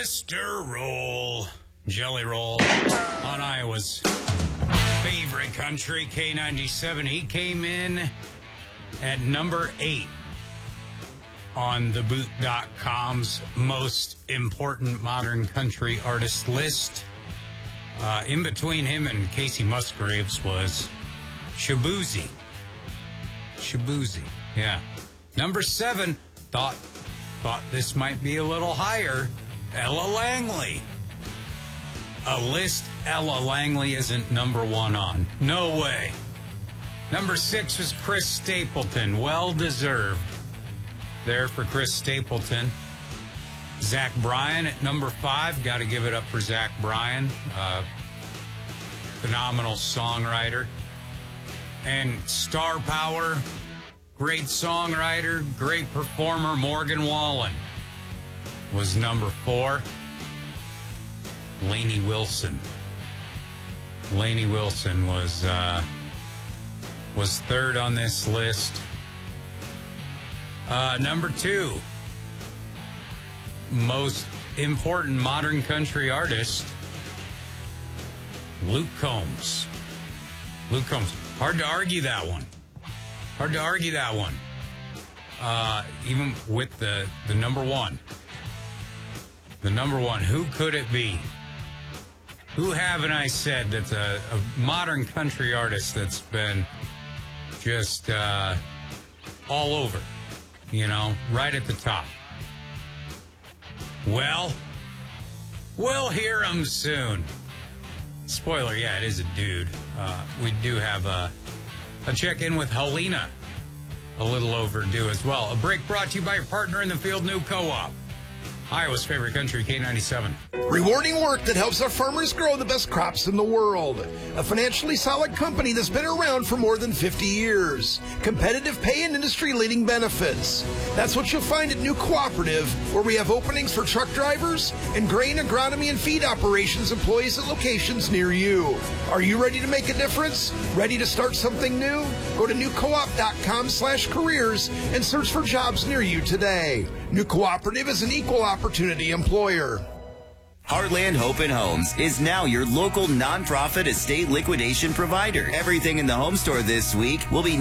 Mr. Roll, Jelly Roll, on Iowa's favorite country, K97. He came in at number 8 on theboot.com's most important modern country artist list. In between him and Casey Musgraves was Shaboozey. Shaboozey, yeah. Number 7, thought this might be a little higher, Ella Langley. A list Ella Langley isn't number 1 on. No way. Number 6 was Chris Stapleton. Well-deserved there for Chris Stapleton. Zach Bryan at number 5. Got to give it up for Zach Bryan. Phenomenal songwriter. And star power, great songwriter, great performer, Morgan Wallen was number 4. Lainey Wilson. Lainey Wilson was 3rd on this list. Number 2, most important modern country artist, Luke Combs. Luke Combs. Hard to argue that one. Hard to argue that one. Even with the number 1. The number 1. Who could it be? Who haven't I said that's a modern country artist that's been just all over? You know, right at the top. Well, we'll hear him soon. Spoiler, yeah, it is a dude. We do have a check-in with Helena, a little overdue as well. A break brought to you by your partner in the field, New Co-op. Iowa's favorite country, K97. Rewarding work that helps our farmers grow the best crops in the world. A financially solid company that's been around for more than 50 years. Competitive pay and industry-leading benefits. That's what you'll find at New Cooperative, where we have openings for truck drivers and grain, agronomy, and feed operations employees at locations near you. Are you ready to make a difference? Ready to start something new? Go to newcoop.com/careers and search for jobs near you today. New Cooperative is an equal opportunity employer. Heartland Hope and Homes is now your local nonprofit estate liquidation provider. Everything in the home store this week will be